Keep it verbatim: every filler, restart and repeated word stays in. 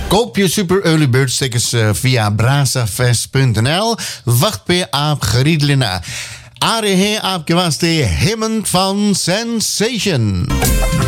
Koop je Super Early Bird stickers uh, via brazafest punt n l. Wacht per aap geriedlina. Are he aapje was de hemmen van Sensation.